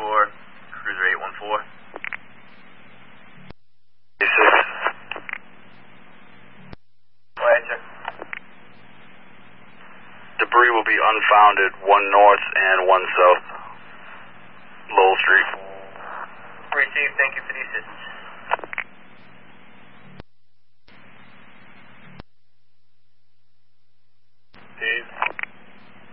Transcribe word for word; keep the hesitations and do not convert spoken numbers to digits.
four, Cruiser eight one four. Go ahead, sir. Debris will be unfounded, one north and one south. Lowell Street. Received, thank you for the assistance.